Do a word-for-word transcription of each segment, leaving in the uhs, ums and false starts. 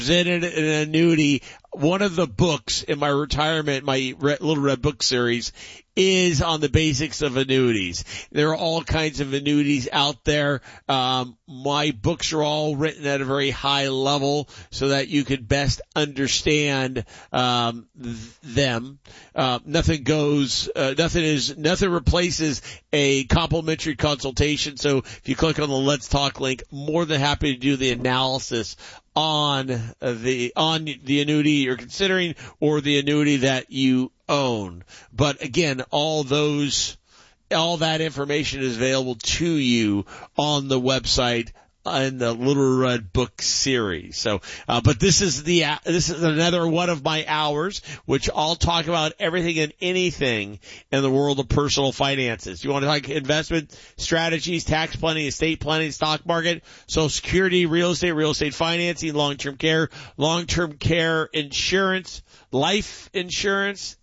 presented an annuity. One of the books in my retirement, my Red, Little Red Book series, is on the basics of annuities. There are all kinds of annuities out there. Um, my books are all written at a very high level so that you can best understand um, th- them. Uh, nothing goes, uh, nothing is, nothing replaces a complimentary consultation. So if you click on the Let's Talk link, more than happy to do the analysis on the on the annuity you're considering or the annuity that you own. But again, all those all that information is available to you on the website in the Little Red Book series. So, uh, but this is the, uh, this is another one of my hours, which I'll talk about everything and anything in the world of personal finances. You want to talk investment strategies, tax planning, estate planning, stock market, Social Security, real estate, real estate financing, long-term care, long-term care insurance, life insurance,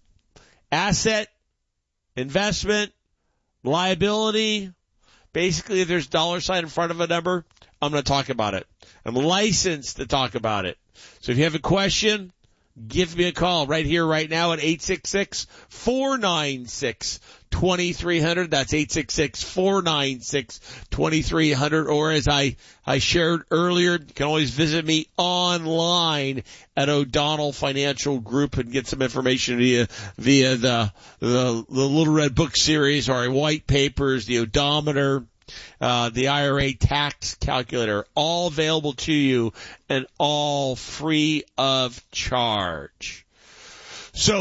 asset, investment, liability. Basically, if there's dollar sign in front of a number, I'm going to talk about it. I'm licensed to talk about it. So if you have a question, give me a call right here, right now at eight six six, four nine six, two three zero zero. That's eight six six, four nine six, two three zero zero. Or as I, I shared earlier, you can always visit me online at O'Donnell Financial Group and get some information via, via the, the, the Little Red Book series, our white papers, the odometer, Uh, the I R A tax calculator, all available to you and all free of charge. So,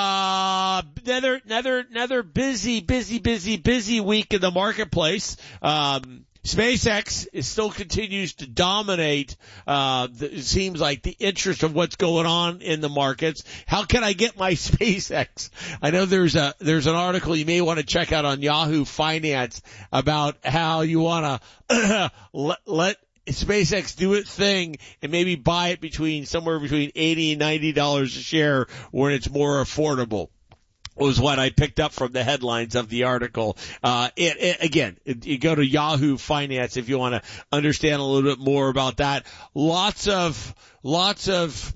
uh, another, another, another busy, busy, busy, busy week in the marketplace. Um, SpaceX is still continues to dominate, uh, the, it seems like the interest of what's going on in the markets. How can I get my SpaceX? I know there's a, there's an article you may want to check out on Yahoo Finance about how you want to let, let SpaceX do its thing and maybe buy it between somewhere between eighty and ninety dollars a share when it's more affordable. Was what I picked up from the headlines of the article. Uh, it, it, again, it, you go to Yahoo Finance if you want to understand a little bit more about that. Lots of, lots of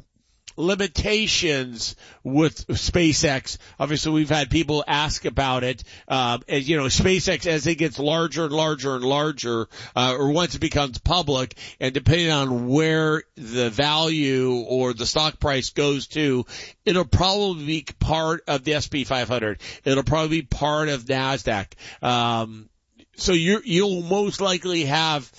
limitations with SpaceX. Obviously, we've had people ask about it. Um, and, you know, SpaceX, as it gets larger and larger and larger, uh, or once it becomes public, and depending on where the value or the stock price goes to, it'll probably be part of the S and P five hundred. It'll probably be part of NASDAQ. Um, so you're, you'll most likely have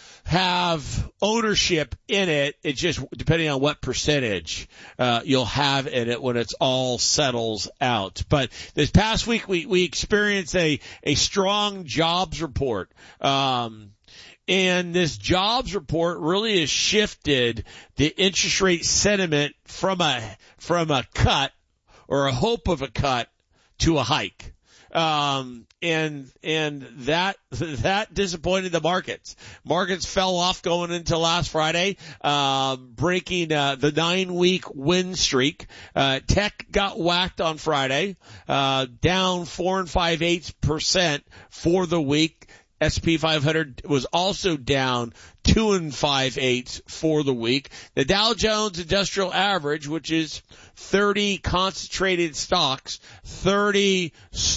have ownership in it. It's just depending on what percentage uh you'll have in it when it's all settles out. But this past week we we experienced a a strong jobs report. Um and this jobs report really has shifted the interest rate sentiment from a from a cut or a hope of a cut to a hike. Um, and, and that, that disappointed the markets. Markets fell off going into last Friday, uh, breaking, uh, the nine week win streak. Uh, tech got whacked on Friday, uh, down four and five eighths percent for the week. S and P five hundred was also down two and five eighths for the week. The Dow Jones Industrial Average, which is thirty concentrated stocks, thirty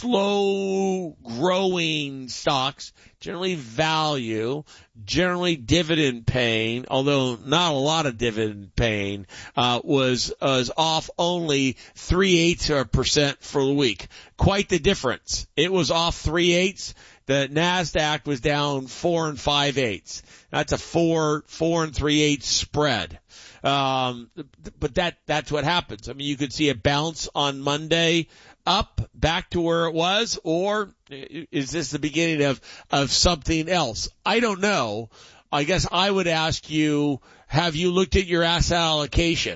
slow growing stocks, generally value, generally dividend paying, although not a lot of dividend paying, uh, was, was off only three eighths of a percent for the week. Quite the difference. It was off three eighths. The NASDAQ was down four and five eighths. That's a four, four and three eighths spread. Um, but that, that's what happens. I mean, you could see a bounce on Monday up back to where it was, or is this the beginning of, of something else? I don't know. I guess I would ask you, have you looked at your asset allocation?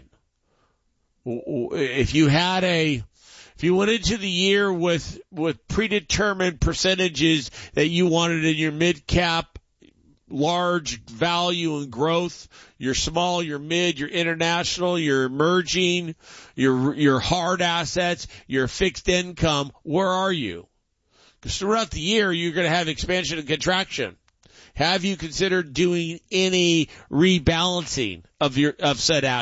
If you had a, If you went into the year with, with predetermined percentages that you wanted in your mid-cap, large value and growth, your small, your mid, your international, your emerging, your, your hard assets, your fixed income, where are you? Because throughout the year, you're going to have expansion and contraction. Have you considered doing any rebalancing of your, of said assets?